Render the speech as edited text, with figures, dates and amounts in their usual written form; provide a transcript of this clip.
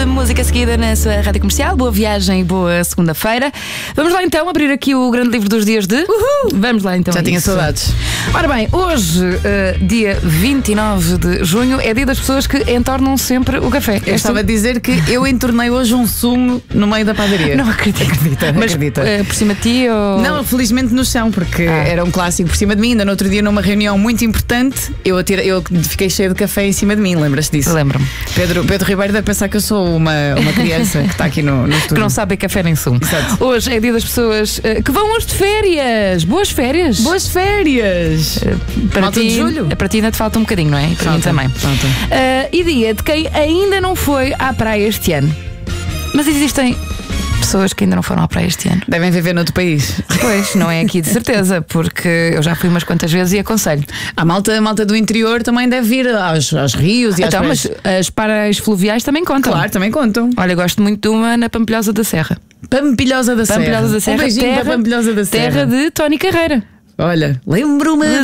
de música seguida na sua rádio comercial. Boa viagem e boa segunda-feira. Vamos lá então abrir aqui o grande livro dos dias de... Vamos lá então. Já tinha saudades. Ora bem, hoje, dia 29 de junho, é dia das pessoas que entornam sempre o café. Eu estava a dizer que eu entornei hoje um sumo no meio da padaria. Não acredito. Mas acredita. Por cima de ti ou... Não, felizmente no chão, porque era um clássico por cima de mim. Ainda no outro dia, numa reunião muito importante, eu fiquei cheio de café em cima de mim. Lembras-te disso? Lembro-me. Pedro Ribeiro deve pensar que eu sou uma criança que está aqui no estúdio. Que não sabe café nem sumo. Exato. Hoje é dia das pessoas que vão hoje de férias. Boas férias. Boas férias! Para Malta ti, de julho. para ti ainda te falta um bocadinho, não é? E para mim também. E dia de quem ainda não foi à praia este ano. Mas existem pessoas que ainda não foram à praia este ano. Devem viver noutro país. Pois, não é aqui de certeza, porque eu já fui umas quantas vezes e aconselho. A malta do interior também deve vir aos rios e às Então, praias. mas as praias fluviais também contam. Claro, também contam. Olha, gosto muito de uma na Pampilhosa da Serra. Pampilhosa da Serra. Pampilhosa da Serra, Um beijinho para Pampilhosa da Serra. terra de Tony Carreira. Olha, lembro-me